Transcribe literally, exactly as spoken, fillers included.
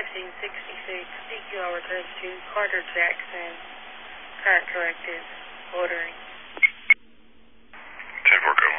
fifteen sixty-six, D Q L returns to Carter Jackson. Current corrected, ordering. ten four, go.